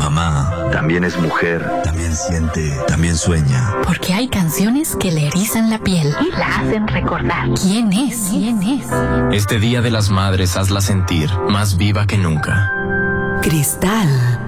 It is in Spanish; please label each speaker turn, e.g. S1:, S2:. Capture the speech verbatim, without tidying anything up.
S1: mamá. También es mujer. También siente. También sueña.
S2: Porque hay canciones que le erizan la piel y la hacen recordar quién es. ¿Quién es?
S3: Este Día de las Madres hazla sentir más viva que nunca.
S4: Cristal.